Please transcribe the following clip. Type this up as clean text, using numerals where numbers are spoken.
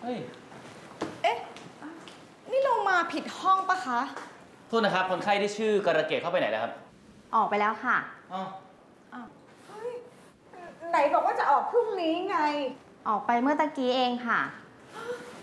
เฮ้ยเอ๊ะนี่เรามาผิดห้องปะคะโทษนะครับคนไข้ที่ชื่อกระเกตเข้าไปไหนแล้วครับออกไปแล้วค่ะอ๋อเฮ้ยไหนบอกว่าจะออกพรุ่งนี้ไงออกไปเมื่อตะกี้เองค่ะ